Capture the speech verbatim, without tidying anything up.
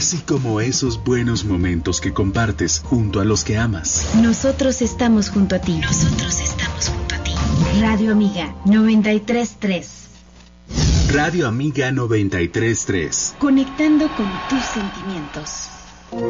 así como esos buenos momentos que compartes junto a los que amas. Nosotros estamos junto a ti. Nosotros estamos junto a ti. Radio Amiga noventa y tres punto tres. Radio Amiga noventa y tres punto tres. Conectando con tus sentimientos.